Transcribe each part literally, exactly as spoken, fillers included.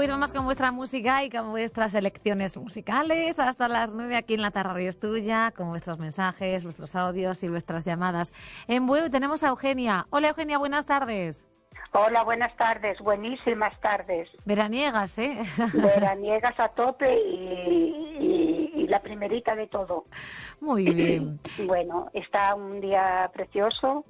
Pues vamos con vuestra música y con vuestras elecciones musicales hasta las nueve aquí en La Tarde es Tuya, con vuestros mensajes, vuestros audios y vuestras llamadas. En Bueu tenemos a Eugenia. Hola Eugenia, buenas tardes. Hola, buenas tardes, buenísimas tardes. Veraniegas, ¿eh? Veraniegas a tope y, y, y la primerita de todo. Muy bien. Bueno, está un día precioso,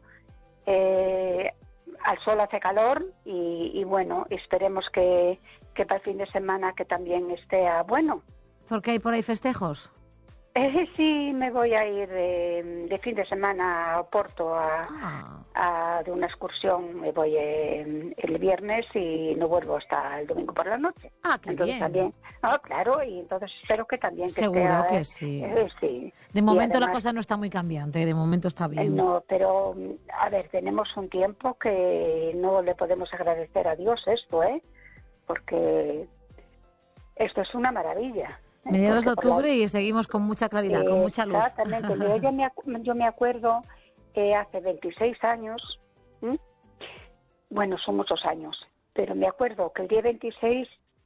eh, al sol hace calor y, y bueno, esperemos que, que para el fin de semana que también esté a bueno. ¿Por qué hay por ahí festejos? Eh, sí, me voy a ir de, de fin de semana a Oporto a, Ah. a, de una excursión. Me voy eh, el viernes y no vuelvo hasta el domingo por la noche. Ah, qué entonces bien. También, ah, claro, y entonces espero que también que Seguro esté, que eh, sí. eh, sí. De momento además, la cosa no está muy cambiante, de momento está bien. No, pero a ver, tenemos un tiempo que no le podemos agradecer a Dios esto, ¿eh? Porque esto es una maravilla. Mediados de octubre la... y seguimos con mucha claridad, eh, con mucha luz. Exactamente. Mira, yo, me, yo me acuerdo que hace veintiséis años, ¿eh? Bueno, son muchos años, pero me acuerdo que el día veintiséis,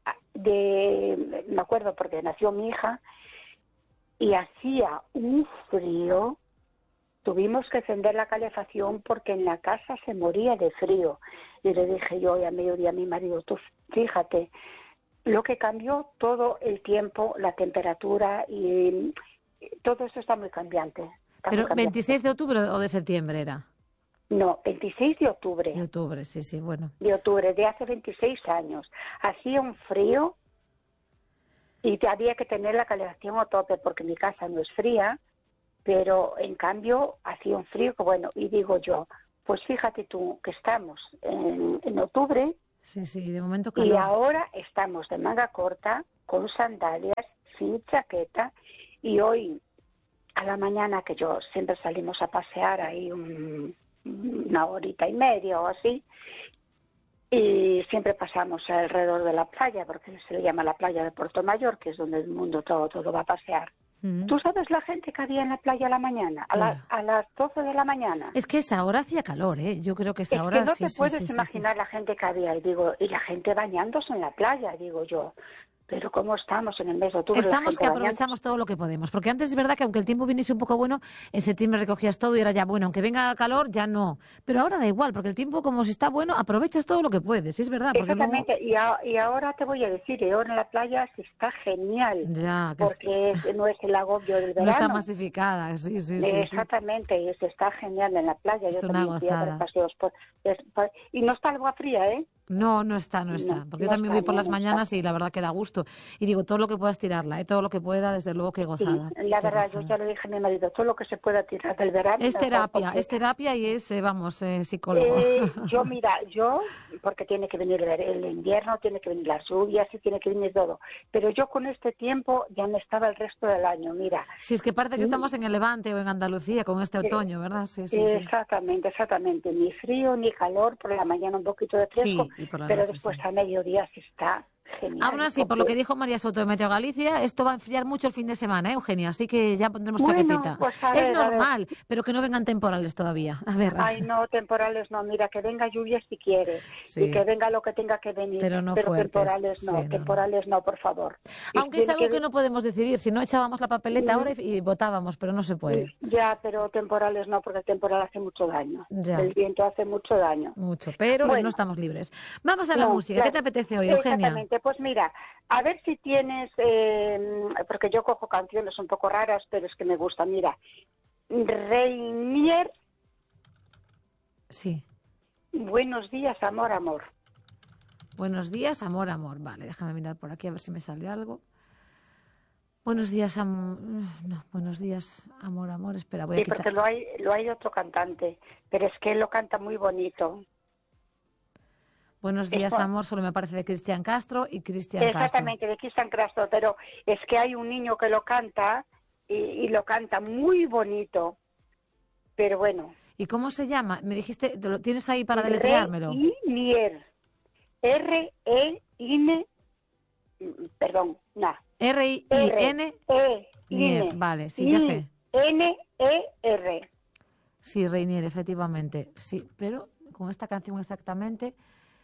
de, me acuerdo porque nació mi hija, y hacía un frío, tuvimos que encender la calefacción porque en la casa se moría de frío. Y le dije yo a mediodía a mi marido, tú fíjate, lo que cambió todo el tiempo, la temperatura y todo eso está muy cambiante. Está ¿Pero muy cambiante. veintiséis de octubre o de septiembre era? No, veintiséis de octubre. De octubre, sí, sí, bueno. De octubre, de hace veintiséis años. Hacía un frío y había que tener la calefacción a tope porque mi casa no es fría, pero en cambio hacía un frío que bueno, y digo yo, pues fíjate tú que estamos en, en octubre. Sí, sí, de momento calor. Y ahora estamos de manga corta, con sandalias, sin chaqueta, y hoy a la mañana, que yo siempre salimos a pasear ahí un, una horita y media o así, y siempre pasamos alrededor de la playa, porque se le llama la playa de Puerto Mayor, que es donde el mundo todo, todo va a pasear. Mm. ¿Tú sabes la gente que había en la playa a la mañana? A, claro. la, a las doce de la mañana. Es que esa hora hacía calor, ¿eh? Yo creo que esa es hora... que no sí, te sí, puedes sí, imaginar sí, sí. la gente que había. Y digo, y la gente bañándose en la playa, digo yo. Pero ¿cómo estamos en el mes de octubre? Estamos que aprovechamos bañándose. todo lo que podemos. Porque antes es verdad que aunque el tiempo viniese un poco bueno, en septiembre recogías todo y era ya bueno. Aunque venga calor, ya no. Pero ahora da igual, porque el tiempo como si está bueno, aprovechas todo lo que puedes. Es verdad. Porque Exactamente. luego... Y, a, y ahora te voy a decir, y ahora en la playa se está genial. Ya, que porque es, no es el agobio del verano. No está masificada, sí, sí, sí. Exactamente, sí. Y se está genial en la playa. Es Yo una también fui a dar gozada. paseos por, es, por, y no está agua fría, ¿eh? No, no está, no está. No, porque no yo también está, voy por no, las no mañanas está. y la verdad que da gusto. Y digo, todo lo que puedas tirarla, ¿eh? Todo lo que pueda, desde luego que gozada. Sí, la qué verdad, gozada. yo ya le dije a mi marido, todo lo que se pueda tirar del verano. Es terapia, porque... es terapia y es, eh, vamos, eh, psicólogo. Eh, yo, mira, yo, porque tiene que venir el invierno, tiene que venir las lluvias y tiene que venir todo. Pero yo con este tiempo ya me estaba el resto del año, mira. Si es que parece que estamos en el Levante o en Andalucía con este otoño, ¿verdad? Sí, sí, sí. Exactamente, exactamente. Ni frío ni calor, por la mañana un poquito de fresco, sí, y por la pero noche, después sí. a mediodía se está genial. Aún así, por lo que dijo María Soto de Meteo Galicia, esto va a enfriar mucho el fin de semana, ¿eh, Eugenia? Así que ya pondremos bueno, chaquetita. Pues a es ver, normal, a ver. pero que no vengan temporales todavía. A ver. Ay, no, temporales no. Mira, que venga lluvia si quiere sí. y que venga lo que tenga que venir. Pero no pero fuertes. temporales no, sí, temporales no. no, por favor. Aunque y es algo que... que no podemos decidir. Si no, echábamos la papeleta mm. ahora y, y votábamos, pero no se puede. Ya, pero temporales no, porque el temporal hace mucho daño. Ya. El viento hace mucho daño. Mucho, pero bueno, no estamos libres. Vamos a la no, música. claro. ¿Qué te apetece hoy, Eugenia? Exactamente. Pues mira, a ver si tienes, eh, porque yo cojo canciones un poco raras, pero es que me gusta. Mira, Reinier. Sí. Buenos días, amor, amor. Buenos días, amor, amor. Vale, déjame mirar por aquí a ver si me sale algo. Buenos días, amor. No, buenos días, amor, amor. Espera, voy sí, a quitar. porque lo hay, lo hay otro cantante, pero es que él lo canta muy bonito. Buenos días, Eso, amor, solo me parece de Cristian Castro y Cristian Castro. Exactamente, de Cristian Castro, pero es que hay un niño que lo canta y, y lo canta muy bonito, pero bueno. ¿Y cómo se llama? Me dijiste, ¿lo tienes ahí para deletreármelo? Reinier. R E N perdón, no. R I N E N Vale, sí, ya sé. N E R. Sí, Reinier, efectivamente. Sí, pero con esta canción exactamente.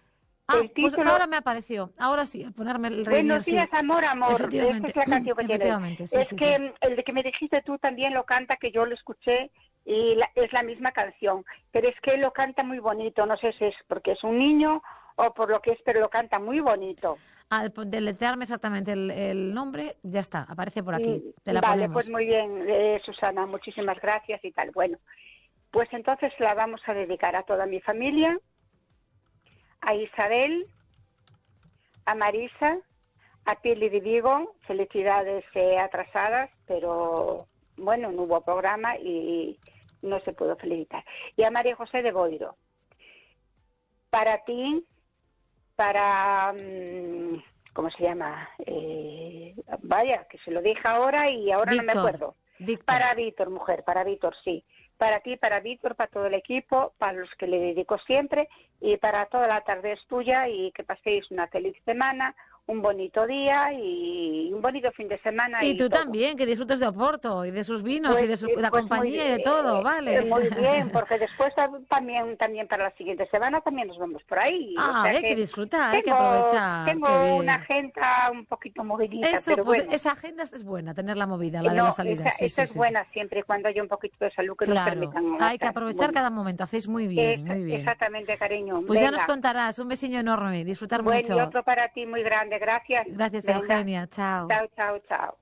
Ah, el título... pues ahora me apareció. Ahora sí, al ponerme el rey. Buenos días, sí. amor, amor. Esta Efectivamente. es la canción que Efectivamente, tienes. sí, es sí, que sí. el de que me dijiste tú también lo canta, que yo lo escuché, y la, es la misma canción. Pero es que lo canta muy bonito. No sé si es porque es un niño o por lo que es, pero lo canta muy bonito. Al deletrearme exactamente el, el nombre, ya está, aparece por aquí. Te la Vale, ponemos. pues muy bien, eh, Susana, muchísimas gracias y tal. Bueno, pues entonces la vamos a dedicar a toda mi familia, a Isabel, a Marisa, a Pili de Vigo, felicidades eh, atrasadas, pero bueno, no hubo programa y no se pudo felicitar. Y a María José de Boiro. Para ti, para... Um, ¿cómo se llama? Eh, vaya, que se lo dije ahora y ahora Víctor, no me acuerdo. Víctor. Para Víctor, mujer, para Víctor, sí. Para ti, para Víctor, para todo el equipo, para los que le dedico siempre y para toda la tarde es tuya y que paséis una feliz semana, un bonito día y un bonito fin de semana. Y Y tú todo. también, que disfrutes de Oporto y de sus vinos Pues, y de su la pues compañía muy, y de todo, eh, ¿vale? muy bien, porque después también también para la siguiente semana también nos vemos por ahí. Ah, o sea hay que que disfrutar, hay que tengo, aprovechar, qué tengo una bien. agenda un poquito movidita, Eso, pero pues bueno. esa agenda es buena, tenerla movida, Eh, la de las No, esa, salidas. Sí, esa sí, es sí, sí. buena siempre y cuando haya un poquito de salud que nos Claro, permitan hay que hacer. aprovechar Bueno, cada momento, hacéis muy bien, es, muy bien. exactamente, cariño. Pues ya nos Venga. contarás, un besiño enorme, disfrutar Bueno, y mucho. otro para ti muy grande. Gracias. Gracias, Venga. Eugenia, chao. Chao, chao, chao.